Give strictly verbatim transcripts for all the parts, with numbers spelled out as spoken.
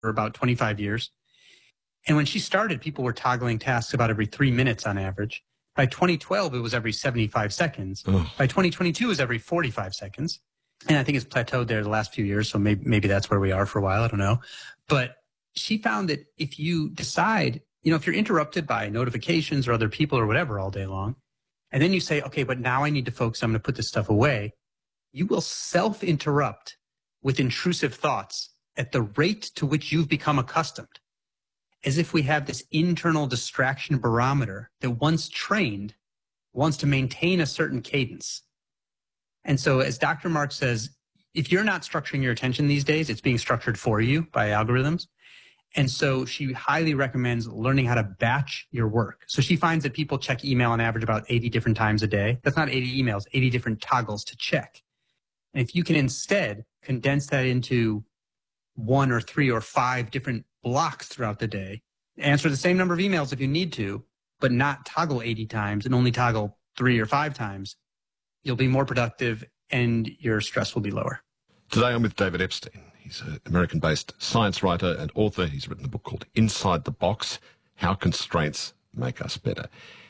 for about twenty-five years. And when she started, people were toggling tasks about every three minutes on average. By twenty twelve, it was every seventy-five seconds. Ugh. By twenty twenty-two, it was every forty-five seconds. And I think it's plateaued there the last few years, so maybe, maybe that's where we are for a while. I don't know. But she found that if you decide, you know, if you're interrupted by notifications or other people or whatever all day long, and then you say, okay, but now I need to focus, I'm going to put this stuff away, you will self-interrupt with intrusive thoughts at the rate to which you've become accustomed, as if we have this internal distraction barometer that once trained wants to maintain a certain cadence. And so as Doctor Mark says, if you're not structuring your attention these days, it's being structured for you by algorithms. And so she highly recommends learning how to batch your work. So she finds that people check email on average about eighty different times a day. That's not eighty emails, eighty different toggles to check. And if you can instead condense that into one or three or five different blocks throughout the day, answer the same number of emails if you need to, but not toggle eighty times and only toggle three or five times, you'll be more productive and your stress will be lower. Today I'm with David Epstein. He's an American-based science writer and author. He's written a book called Inside the Box, How Constraints Make Us Better.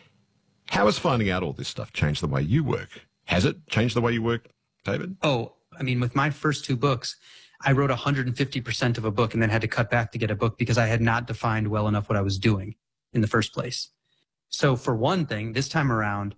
How has finding out all this stuff changed the way you work? Has it changed the way you work, David? Oh, I mean, with my first two books, I wrote one hundred fifty percent of a book and then had to cut back to get a book because I had not defined well enough what I was doing in the first place. So for one thing, this time around,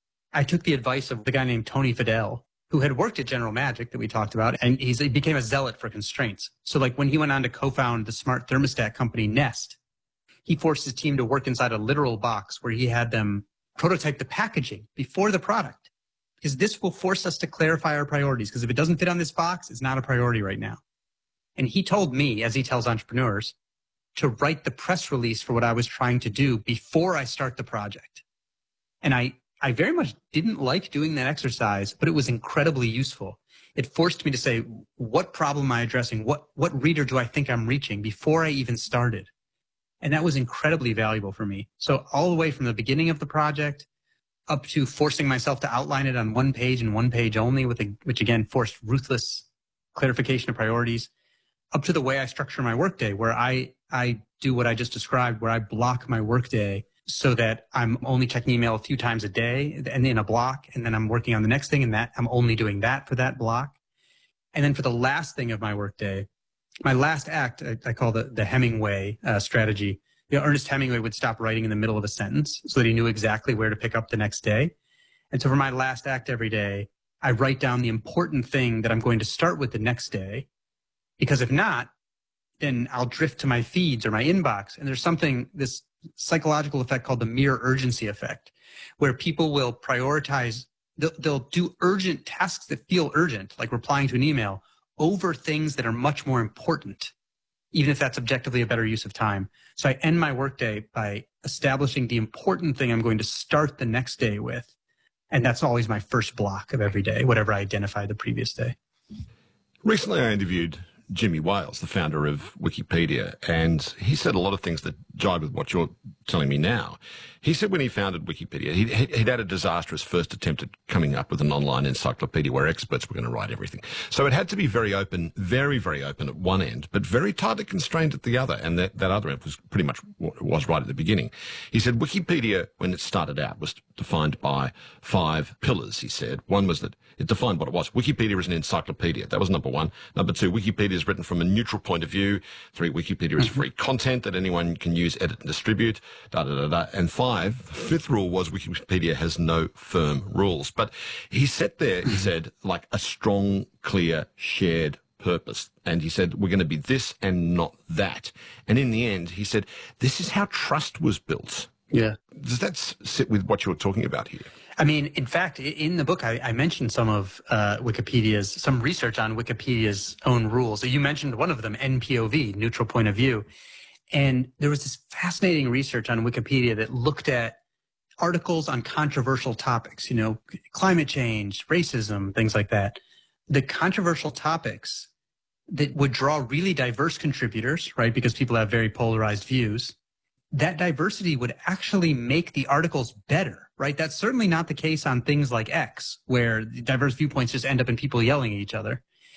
I took the advice of the guy named Tony Fadell, who had worked at General Magic that we talked about, and he's, he became a zealot for constraints. So like when he went on to co-found the smart thermostat company Nest, he forced his team to work inside a literal box where he had them prototype the packaging before the product. Because this will force us to clarify our priorities. Because if it doesn't fit on this box, it's not a priority right now. And he told me, as he tells entrepreneurs, to write the press release for what I was trying to do before I start the project. And I, I very much didn't like doing that exercise, but it was incredibly useful. It forced me to say, what problem am I addressing? What, what reader do I think I'm reaching before I even started? And that was incredibly valuable for me. So all the way from the beginning of the project up to forcing myself to outline it on one page and one page only, with a, which again forced ruthless clarification of priorities, up to the way I structure my workday, where I, I do what I just described, where I block my workday so that I'm only checking email a few times a day and in a block, and then I'm working on the next thing, and that I'm only doing that for that block. And then for the last thing of my workday, my last act, I, I call the, the Hemingway uh, strategy. You know, Ernest Hemingway would stop writing in the middle of a sentence so that he knew exactly where to pick up the next day. And so for my last act every day, I write down the important thing that I'm going to start with the next day, because if not, then I'll drift to my feeds or my inbox. And there's something, this psychological effect called the mere urgency effect, where people will prioritize, they'll, they'll do urgent tasks that feel urgent, like replying to an email, over things that are much more important, even if that's objectively a better use of time. So I end my workday by establishing the important thing I'm going to start the next day with. And that's always my first block of every day, whatever I identified the previous day. Recently I interviewed Jimmy Wales, the founder of Wikipedia, and he said a lot of things that jibe with what you're telling me now. He said when he founded Wikipedia, he'd, he'd had a disastrous first attempt at coming up with an online encyclopedia where experts were going to write everything. So it had to be very open, very, very open at one end, but very tightly constrained at the other, and that, that other end was pretty much what it was right at the beginning. He said Wikipedia, when it started out, was defined by five pillars, he said. One was that it defined what it was. Wikipedia is an encyclopedia. That was number one. Number two, Wikipedia is written from a neutral point of view. Three, Wikipedia is free content that anyone can use, edit, and distribute. Da, da, da, da. And five, the fifth rule was Wikipedia has no firm rules. But he sat there, he said, like a strong, clear, shared purpose. And he said, we're going to be this and not that. And in the end, he said, this is how trust was built. Yeah. Does that sit with what you're talking about here? I mean, in fact, in the book, I, I mentioned some of uh, Wikipedia's, some research on Wikipedia's own rules. You mentioned one of them, N P O V, neutral point of view. And there was this fascinating research on Wikipedia that looked at articles on controversial topics, you know, climate change, racism, things like that. The controversial topics that would draw really diverse contributors, right, because people have very polarized views, that diversity would actually make the articles better, right? That's certainly not the case on things like X, where diverse viewpoints just end up in people yelling at each other.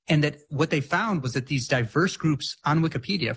And that what they found was that these diverse groups on Wikipedia,